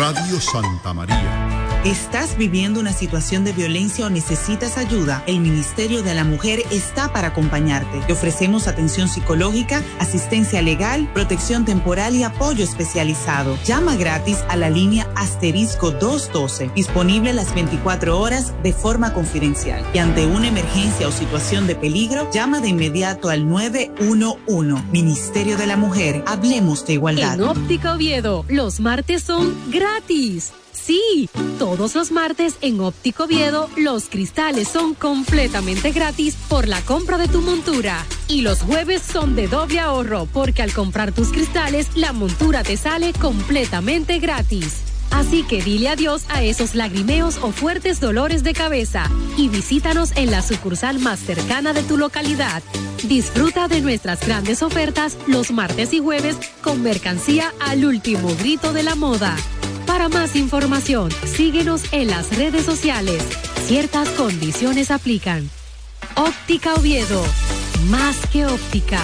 Radio Santa María. ¿Estás viviendo una situación de violencia o necesitas ayuda? El Ministerio de la Mujer está para acompañarte. Te ofrecemos atención psicológica, asistencia legal, protección temporal y apoyo especializado. Llama gratis a la línea *212, disponible las 24 horas de forma confidencial. Y ante una emergencia o situación de peligro, llama de inmediato al 911. Ministerio de la Mujer, hablemos de igualdad. En Óptica Oviedo, los martes son gratis. Sí, todos los martes en Óptico Oviedo los cristales son completamente gratis por la compra de tu montura. Y los jueves son de doble ahorro porque al comprar tus cristales la montura te sale completamente gratis. Así que dile adiós a esos lagrimeos o fuertes dolores de cabeza y visítanos en la sucursal más cercana de tu localidad. Disfruta de nuestras grandes ofertas los martes y jueves con mercancía al último grito de la moda. Para más información, síguenos en las redes sociales. Ciertas condiciones aplican. Óptica Oviedo, más que óptica.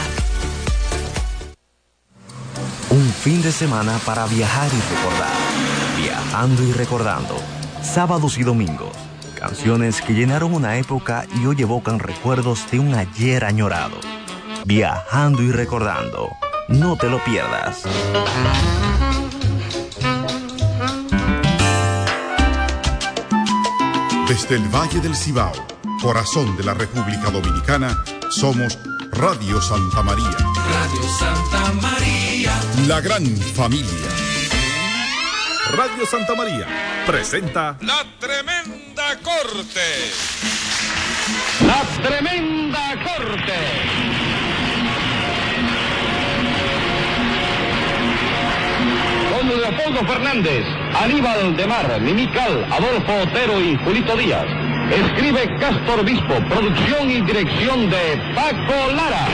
Un fin de semana para viajar y recordar. Viajando y recordando. Sábados y domingos. Canciones que llenaron una época y hoy evocan recuerdos de un ayer añorado. Viajando y recordando. No te lo pierdas. Desde el Valle del Cibao, corazón de la República Dominicana, somos Radio Santa María. Radio Santa María. La gran familia. Radio Santa María presenta La Tremenda Corte. La Tremenda Corte. Con Leopoldo Fernández, Aníbal de Mar, Mimical, Adolfo Otero y Julito Díaz. Escribe Castro Obispo, producción y dirección de Paco Lara.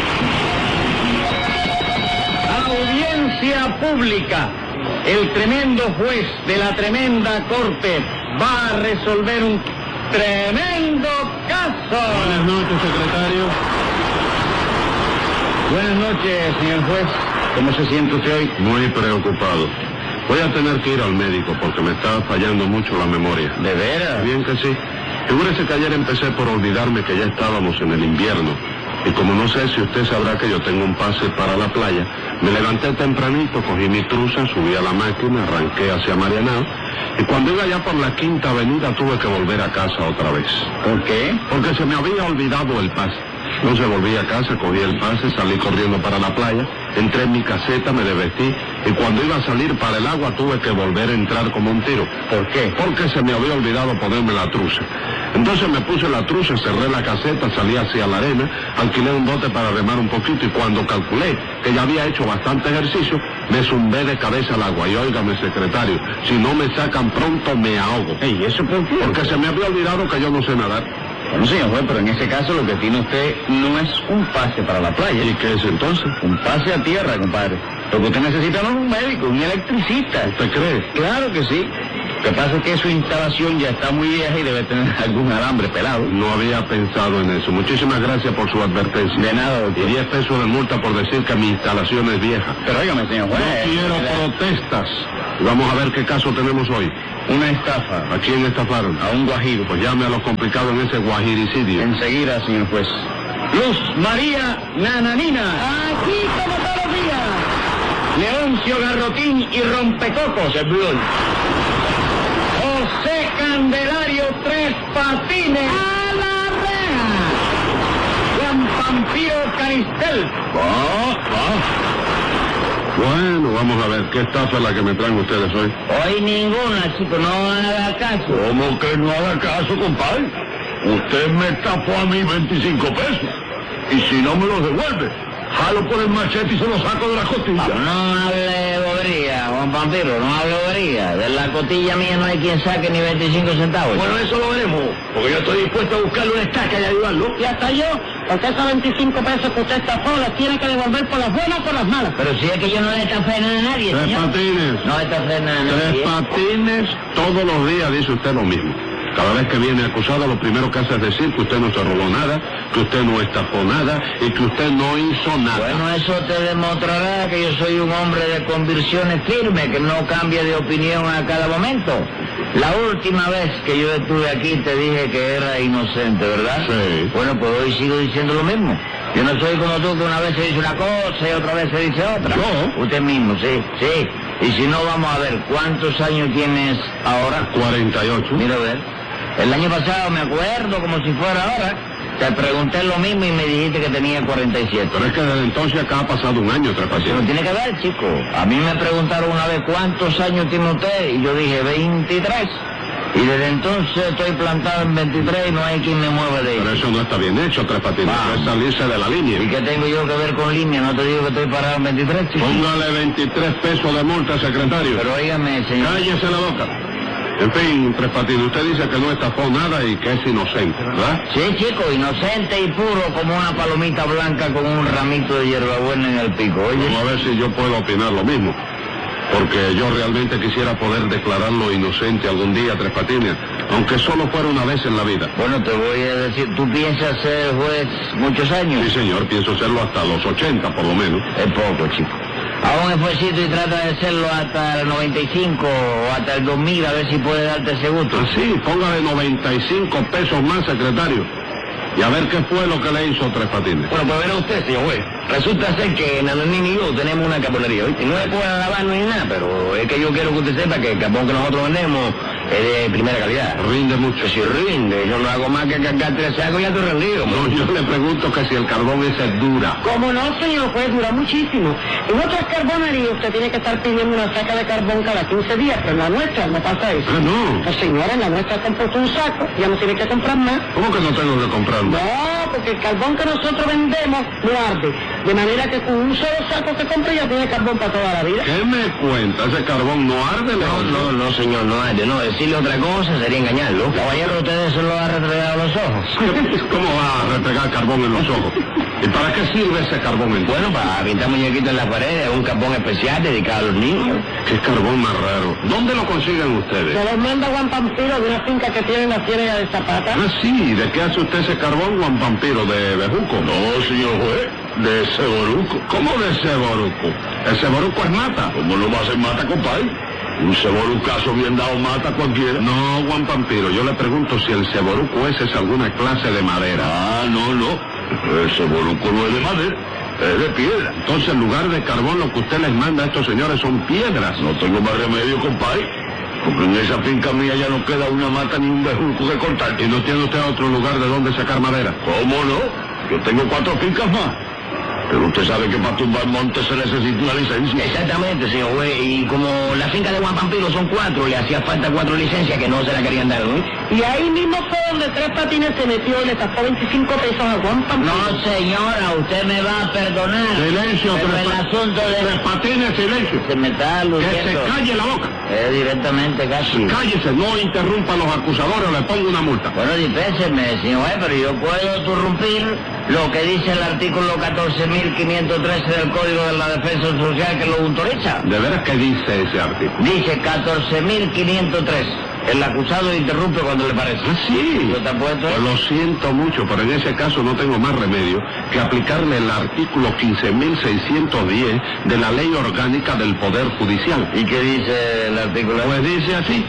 Audiencia pública. El tremendo juez de la tremenda corte va a resolver un tremendo caso. Buenas noches, secretario. Buenas noches, señor juez. ¿Cómo se siente usted hoy? Muy preocupado. Voy a tener que ir al médico porque me está fallando mucho la memoria. ¿De veras? Bien que sí. Figúrese que ayer empecé por olvidarme que ya estábamos en el invierno. Y como no sé si usted sabrá que yo tengo un pase para la playa, me levanté tempranito, cogí mi truza, subí a la máquina, arranqué hacia Marianao, y cuando iba ya por la Quinta Avenida tuve que volver a casa otra vez. ¿Por qué? Porque se me había olvidado el pase. Entonces volví a casa, cogí el pase, salí corriendo para la playa, entré en mi caseta, me desvestí, y cuando iba a salir para el agua tuve que volver a entrar como un tiro. ¿Por qué? Porque se me había olvidado ponerme la truza. Entonces me puse la truza, cerré la caseta, salí hacia la arena, alquilé un bote para remar un poquito, y cuando calculé que ya había hecho bastante ejercicio, me zumbé de cabeza al agua. Y óigame, secretario, si no me sacan pronto me ahogo. ¿Y eso por qué? Porque se me había olvidado que yo no sé nadar. Bueno, señor juez, pero en ese caso lo que tiene usted no es un pase para la playa. ¿Y qué es entonces? Un pase a tierra, compadre. Lo que usted necesita no es un médico, un electricista. ¿Usted cree? Claro que sí. Lo que pasa es que su instalación ya está muy vieja y debe tener algún alambre pelado. No había pensado en eso. Muchísimas gracias por su advertencia. De nada, doctor. Y 10 pesos de multa por decir que mi instalación es vieja. Pero óigame, señor juez. No quiero protestas. Vamos a ver qué caso tenemos hoy. Una estafa. ¿A quién estafaron? A un guajiro. Pues llame a los complicados en ese guajiricidio. Enseguida, señor juez. Luz María Nananina. Aquí como todos los días. Leoncio Garrotín y Rompecocos. El Blon. José Candelario Tres Patines. A la reja. Juan Pampío Caristel. Bueno, vamos a ver, ¿qué estafa es la que me traen ustedes hoy? Hoy ninguna, chico, no haga caso. ¿Cómo que no haga caso, compadre? Usted me estafó a mí 25 pesos. Y si no me los devuelve, jalo por el machete y se lo saco de la costilla. No hable bobería, Juan Pampiro, no hable bobería. De la costilla mía no hay quien saque ni 25 centavos. Bueno, eso lo veremos, porque yo estoy dispuesto a buscarle una estaca y ayudarlo. Y hasta yo, porque esos 25 pesos que usted estafó los tiene que devolver por las buenas o por las malas. Pero si es que yo no le estafé nada a nadie, Tres señor. Patines. No le estafé nada a nadie. Tres Patines, todos los días dice usted lo mismo. Cada vez que viene acusado, lo primero que hace es decir que usted no se robó nada, que usted no estafó nada y que usted no hizo nada. Bueno, eso te demostrará que yo soy un hombre de convicciones firmes, que no cambia de opinión a cada momento. La última vez que yo estuve aquí te dije que era inocente, ¿verdad? Sí. Bueno, pues hoy sigo diciendo lo mismo. Yo no soy como tú, que una vez se dice una cosa y otra vez se dice otra. ¿Yo? Usted mismo, sí. Y si no, vamos a ver, ¿cuántos años tienes ahora? 48. Mira, a ver. El año pasado, me acuerdo como si fuera ahora, te pregunté lo mismo y me dijiste que tenía 47. Pero es que desde entonces acá ha pasado un año, Tres Patines. No tiene que ver, chico. A mí me preguntaron una vez cuántos años tiene usted y yo dije 23. Y desde entonces estoy plantado en 23 y no hay quien me mueva de ahí. Pero eso no está bien hecho, Tres Patines. Es salirse de la línea. ¿Y qué tengo yo que ver con línea? No te digo que estoy parado en 23, chico. Póngale 23 pesos de multa, secretario. Pero óigame, señor. Cállese la boca. En fin, Tres Patines, usted dice que no estafó nada y que es inocente, ¿verdad? Sí, chico, inocente y puro como una palomita blanca con un ramito de hierbabuena en el pico, oye. Vamos a ver si yo puedo opinar lo mismo. Porque yo realmente quisiera poder declararlo inocente algún día, Tres Patines, aunque solo fuera una vez en la vida. Bueno, te voy a decir, ¿tú piensas ser juez muchos años? Sí, señor, pienso serlo hasta los 80, por lo menos. Es poco, chico. Aún es juecito y trata de hacerlo hasta el 95 o hasta el 2000, a ver si puede darte ese gusto. Sí, póngale 95 pesos más, secretario. Y a ver qué fue lo que le hizo Tres Patines. Bueno, pues verá usted, señor juez. Resulta ser que Nananini y yo tenemos una carbonería, ¿viste? No es por lavarnos ni nada, pero es que yo quiero que usted sepa que el carbón que nosotros vendemos es de primera calidad. Rinde mucho. Que si rinde, yo no hago más que cargar 3 sacos y ya estoy rendido. No, yo le pregunto que si el carbón ese dura. Como no, señor juez, dura muchísimo. En otras carbonerías usted tiene que estar pidiendo una saca de carbón cada 15 días, pero en la nuestra no pasa eso. Ah, no. Pues señora, en la nuestra compró un saco, ya no tiene que comprar más. ¿Cómo que no tengo que comprar más? No, porque el carbón que nosotros vendemos no arde. De manera que con un solo saco que compre ya tiene carbón para toda la vida. ¿Qué me cuenta? ¿Ese carbón no arde? No, señor, no arde. No, decirle otra cosa sería engañarlo. Caballero, ¿ustedes se lo ha retregado los ojos? ¿Cómo va a repegar carbón en los ojos? ¿Y para qué sirve ese carbón entonces? Bueno, para pintar muñequitos en las paredes, un carbón especial dedicado a los niños. ¿Qué carbón más raro? ¿Dónde lo consiguen ustedes? Se los manda Juan Pampiro de una finca que tiene en la Ciénaga de Zapata. Ah, sí. ¿De qué hace usted ese carbón, Juan Pampiro? ¿De bejuco? No, señor juez, de ceboruco. ¿Cómo de ceboruco? ¿El ceboruco es mata? ¿Cómo no va a ser mata, compadre? Un ceborucazo bien dado mata a cualquiera. No, Juan Pampiro, yo le pregunto si el ceboruco ese es alguna clase de madera. Ah, no. El ceboruco no es de madera, es de piedra. Entonces, en lugar de carbón, lo que usted les manda a estos señores son piedras. No tengo más remedio, compadre. Porque en esa finca mía ya no queda una mata ni un bejuco que cortar. ¿Y no tiene usted otro lugar de donde sacar madera? ¿Cómo no? Yo tengo 4 fincas más. Pero usted sabe que para tumbar montes se necesita una licencia. Exactamente, señor juez. Y como la finca de Juan Pampiro son 4, le hacía falta 4 licencias que no se la querían dar, ¿no? Y ahí mismo fue donde Tres Patines se metió y le sacó 25 pesos a Juan Pampiro. No, señora, usted me va a perdonar. Silencio, pero el asunto de... Tres Patines, silencio. Se me está luciendo. Que se calle la boca. Directamente casi. Cállese, no interrumpa a los acusadores o le pongo una multa. Bueno, dispénseme, señor juez, pero yo puedo interrumpir lo que dice el artículo 14.513 del Código de la Defensa Social que lo autoriza. ¿De veras qué dice ese artículo? Dice 14.503. El acusado interrumpe cuando le parece. ¿Ah, sí? ¿Yo te apuesto? Pues lo siento mucho, pero en ese caso no tengo más remedio que aplicarle el artículo 15.610 de la Ley Orgánica del Poder Judicial. ¿Y qué dice el artículo? Pues dice así,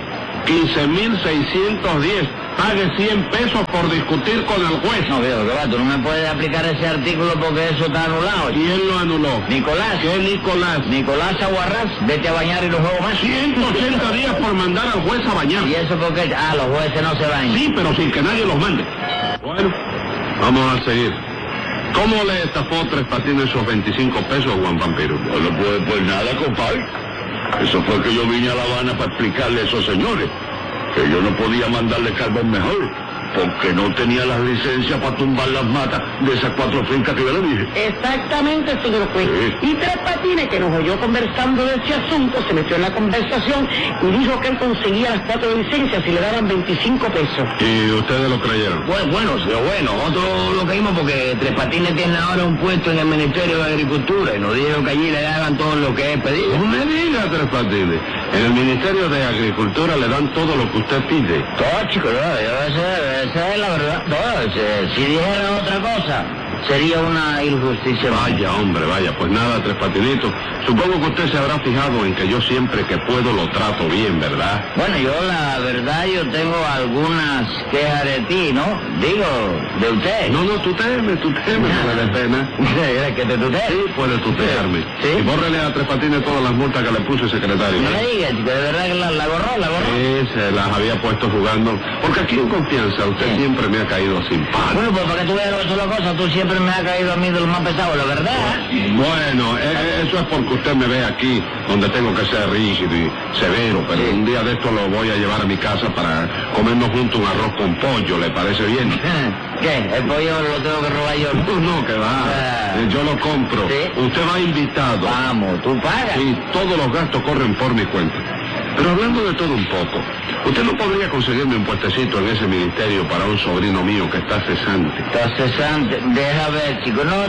15.610. Pague 100 pesos por discutir con el juez. No, viejo, que va, tú no me puedes aplicar ese artículo porque eso está anulado. ¿Quién lo anuló? Nicolás. ¿Qué Nicolás? Nicolás Aguarrás, vete a bañar y los juegos más. 180 días por mandar al juez a bañar. ¿Y eso por qué? Ah, los jueces no se bañan. Sí, pero sin que nadie los mande. Bueno, vamos a seguir. ¿Cómo le estafó Tres Patines esos 25 pesos, Juan Pampiro? No puede pues nada, compadre. Eso fue que yo vine a La Habana para explicarle a esos señores que yo no podía mandarle carbón mejor, porque no tenía las licencias para tumbar las matas de esas 4 fincas que yo le dije. Exactamente, señor juez. Sí. Y Tres Patines, que nos oyó conversando de ese asunto, se metió en la conversación y dijo que él conseguía las 4 licencias y le daban 25 pesos. ¿Y ustedes lo creyeron? Bueno, nosotros lo creímos porque Tres Patines tiene ahora un puesto en el Ministerio de Agricultura y nos dijeron que allí le daban todo lo que es pedido. No me diga, Tres Patines. En el Ministerio de Agricultura le dan todo lo que usted pide. Todo, chico, esa es la verdad. Todo. Si dijera otra cosa, sería una injusticia. Vaya, hombre, vaya. Pues nada, Tres Patinitos. Supongo que usted se habrá fijado en que yo siempre que puedo lo trato bien, ¿verdad? Bueno, yo la verdad, yo tengo algunas quejas de ti, ¿no? Digo, de usted. No, tuteme, no me dé pena. ¿Quieres que te tutee? Sí, puede tutearme. ¿Sí? Y bórrele a Tres Patines todas las multas que le puso el secretario. No me digas, chico, de verdad que la borró. Sí, se las había puesto jugando. Porque aquí en confianza usted siempre me ha caído simpático. Bueno, pues para que tú veas lo que es la cosa, tú siempre me has caído a mí de lo más pesado, la verdad. Bueno, eso es porque usted me ve aquí, donde tengo que ser rígido y severo, pero un día de esto lo voy a llevar a mi casa para comernos juntos un arroz con pollo, ¿le parece bien? ¿Qué? ¿El pollo lo tengo que robar yo? No, que va. Yo lo compro. ¿Sí? Usted va invitado. Vamos, tú pagas. Y todos los gastos corren por mi cuenta. Pero hablando de todo un poco, ¿usted no podría conseguirme un puestecito en ese ministerio para un sobrino mío que está cesante? Está cesante. Deja ver, chico. No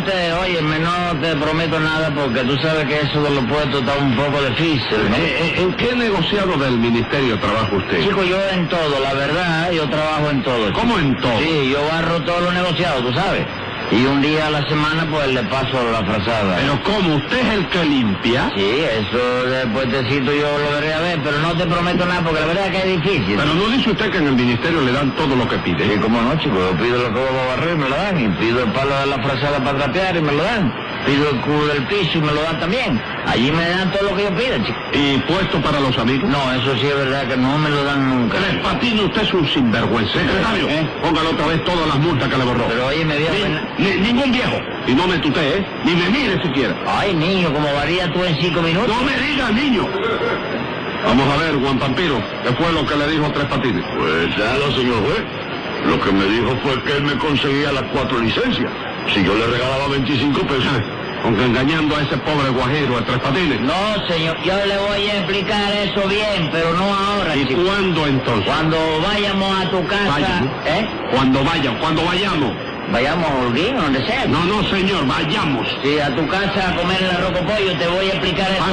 te prometo nada porque tú sabes que eso de los puestos está un poco difícil, ¿no? ¿En qué negociado del ministerio trabaja usted? Chico, yo en todo, la verdad, yo trabajo en todo. Chico. ¿Cómo en todo? Sí, yo barro todos los negociados, tú sabes. Y un día a la semana, pues, le paso la frazada. ¿Pero cómo? ¿Usted es el que limpia? Sí, eso despuésito yo lo veré a ver, pero no te prometo nada, porque la verdad es que es difícil. Pero no dice usted que en el ministerio le dan todo lo que pide. Sí, cómo no, chico, yo pido lo que voy a barrer y me lo dan, y pido el palo de la frazada para trapear y me lo dan. Pido el cubo del piso y me lo dan también. Allí me dan todo lo que yo pido, chico. ¿Y puesto para los amigos? No, eso sí es verdad que no me lo dan nunca. Tres Patines, usted es un sinvergüenza. Secretario, póngale otra vez todas las multas que le borró. Pero oye, me viejo... Ningún viejo. Y no me tutee, ni me mire siquiera. Ay, niño, ¿cómo varía tú en 5 minutos? No me digas, niño. Vamos a ver, Juan Pampiro, ¿qué fue lo que le dijo Tres Patines? Pues nada, señor juez. Lo que me dijo fue que él me conseguía las 4 licencias. Si yo le regalaba 25 pesos. Aunque engañando a ese pobre guajiro, a Tres Patines. No, señor, yo le voy a explicar eso bien, pero no ahora, ¿Y chico. cuándo entonces? Cuando vayamos a tu casa... Vayamos. Cuando vayamos. Vayamos a Holguín, donde sea. No, señor, vayamos. Sí, a tu casa a comer el arroz con pollo, te voy a explicar eso.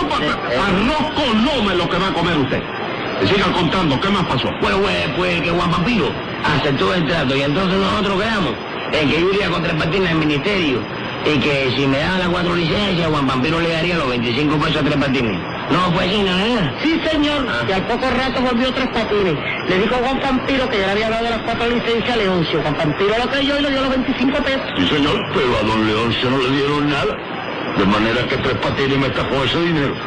Arroz con lomo es lo que va a comer usted. Siga contando, ¿qué más pasó? Pues que Juan Pampiro aceptó el trato y entonces nosotros quedamos en que yo iría con Tres Patines al ministerio y que si me daban las 4 licencias, Juan Pampiro le daría los 25 pesos a Tres Patines. No, pues sí, ¿no? Sí, señor. Y al poco rato volvió Tres Patines. Le dijo a Juan Pampiro que ya le había dado las 4 licencias a Leoncio. Juan Pampiro lo creyó y le dio los 25 pesos. Sí, señor, pero a don Leoncio no le dieron nada. De manera que Tres Patines me estafó ese dinero.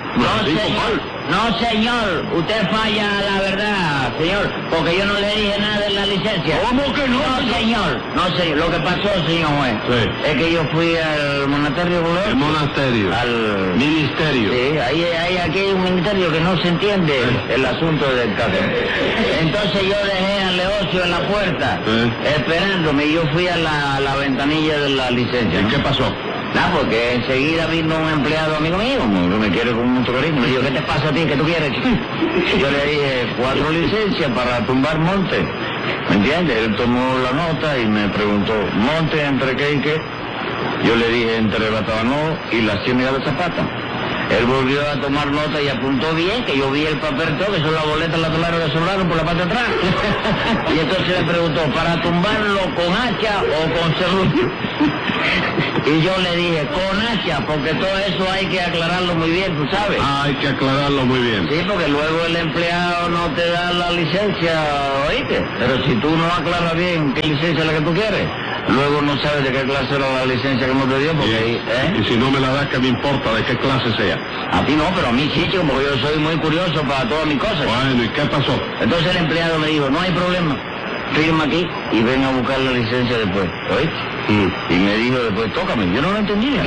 No, señor, usted falla la verdad, señor, porque yo no le dije nada de la licencia. ¿Cómo que no? No, señor. Lo que pasó, señor juez, es que yo fui al monasterio. El monasterio. Al ministerio. Sí, aquí hay un ministerio que no se entiende el asunto del caso. Entonces yo dejé a Leoncio en la puerta, esperándome, y yo fui a la ventanilla de la licencia. ¿Y qué pasó? Porque enseguida vino un empleado amigo mío, que me quiere con mucho cariño. Me dijo, ¿qué te pasa a ti? ¿Qué tú quieres? Yo le dije, 4 licencias para tumbar monte. ¿Me entiendes? Él tomó la nota y me preguntó, ¿monte entre qué y qué? Yo le dije, entre Batabanó y la Ciénaga de Zapata. Él volvió a tomar nota y apuntó bien, que yo vi el papel todo, que son las boletas laterales que sobraron por la parte de atrás. Y entonces le preguntó, ¿para tumbarlo con hacha o con serrucho? Y yo le dije, con hacha, porque todo eso hay que aclararlo muy bien, tú sabes. Hay que aclararlo muy bien. Sí, porque luego el empleado no te da la licencia, ¿oíste? Pero si tú no aclaras bien qué licencia es la que tú quieres, luego no sabes de qué clase era la licencia que no te dio, porque... Y si no me la das, ¿qué me importa de qué clase sea? A ti no, pero a mí sí, chico, porque yo soy muy curioso para todas mis cosas. Bueno, ¿y qué pasó? Entonces el empleado me dijo, no hay problema, firma aquí y ven a buscar la licencia después, ¿oíste? Y me dijo después, tócame, yo no lo entendía.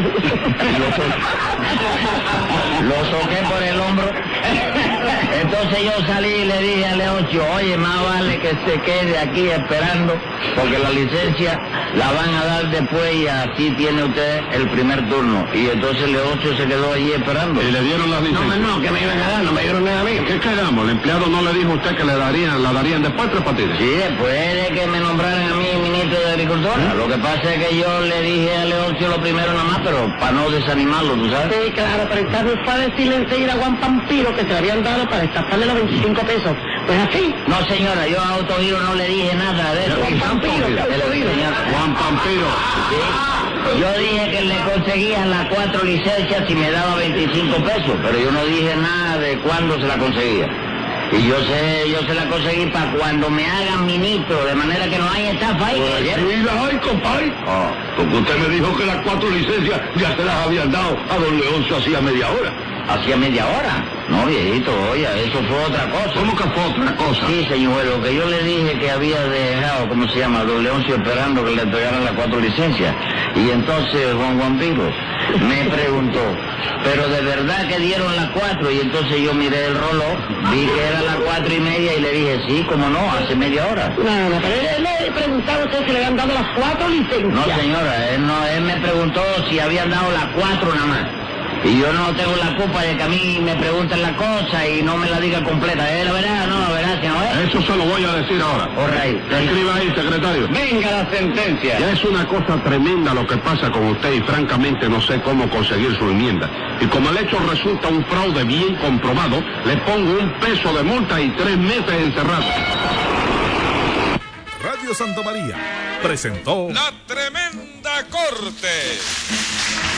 Lo toqué por el hombro. Entonces yo salí y le dije a Leoncio, oye, más vale que se quede aquí esperando, porque la licencia la van a dar después y así tiene usted el primer turno. Y entonces Leoncio se quedó allí esperando. ¿Y le dieron las licencias? No, que me iban a dar, no me dieron nada a mí. ¿Qué quedamos? ¿El empleado no le dijo a usted que la darían después, Tres Patines? Sí, después de que me nombraran a mí ministro de Agricultura. Lo que pasa es que yo le dije a Leoncio lo primero nada más, pero para no desanimarlo, ¿tú sabes? Sí, claro, pero entonces fue a decirle enseguida a Juan Pampiro que se le habían dado para estafarle los 25 pesos. Pues así. No, señora, yo a Autogiro no le dije nada de eso. Juan Pampiro, Juan Pampiro. Sí. Yo dije que le conseguía las 4 licencias si me daba 25 pesos, pero yo no dije nada de cuándo se la conseguía. Y yo se la conseguí para cuando me hagan ministro, de manera que no hay estafa ahí. Sí, las hay, compadre. Porque usted me dijo que las 4 licencias ya se las habían dado a don Leoncio hacía media hora. ¿Hacía media hora? No, viejito, oye, eso fue otra cosa. ¿Cómo que fue otra cosa? Sí, señor, lo que yo le dije que había dejado, ¿cómo se llama? Don Leoncio esperando que le entregaran las 4 licencias. Y entonces Juan Piro me preguntó, ¿pero de verdad que dieron las 4? Y entonces yo miré el reloj, vi que eran las 4:30 y le dije, sí, cómo no, hace media hora. No, pero él le preguntaba a usted si le habían dado las 4 licencias. No, señora, él me preguntó si habían dado las 4 nada más. Y yo no tengo la culpa de que a mí me pregunten la cosa y no me la diga completa. ¿La verdad? No, la verdad, señor. Eso se lo voy a decir ahora. All right. Escriba ahí, secretario. Venga la sentencia. Ya es una cosa tremenda lo que pasa con usted y francamente no sé cómo conseguir su enmienda. Y como el hecho resulta un fraude bien comprobado, le pongo $1 peso de multa y 3 meses encerrado. Radio Santa María presentó La Tremenda Corte.